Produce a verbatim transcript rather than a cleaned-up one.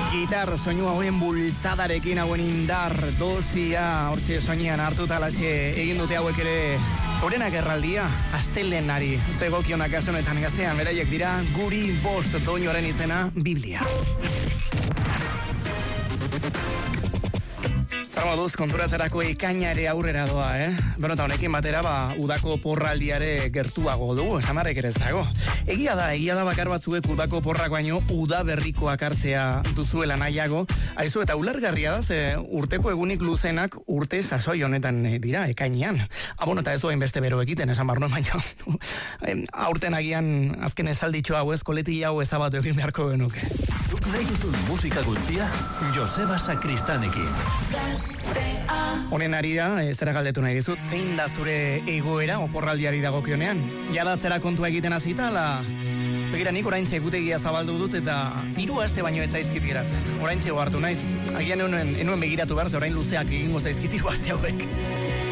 Gitar soinu hauen bultzadarekin, hauen indar dosia hortxe soinean hartuta lasie egin dute hauek ere horenak erraldia, astelenari zegokionak kasunetan gaztean beraiek dira Guri bost doinoaren izena Biblia. Zara moduz, konturatzerako ekainare aurrera doa, eh? Benota honekin batera, ba, udako porraldiare gertuago du, esamarrek ere ez dago. Egia da, egia da bakar batzuek udako porrak baino uda berrikoak hartzea duzuela nahiago. Aizu, eta ulergarria da, ze urteko egunik luzenak urte sasoi honetan dira, ekainean. Abon, eta ez duen beste bero ekiten, esan barno, baina aurten agian azken esalditxo hau ez, koleti hau ezabatu egin beharko genuke. Zuk nahi duzun musika guztia, Joseba Sakristanekin. Honen ari da, e, zera galdetu nahi dizut, zein da zure egoera oporraldiari dagokionean? Jadatzera kontua egiten hasita, ala... Begira, nik orain txekutegia zabaldu dut eta hiru aste baino ez zaizkit geratzen. Orain txego hartu naiz. Agian enuen, enuen begiratu behar, ze orain luzeak egingo zaizkit hiru aste hauek.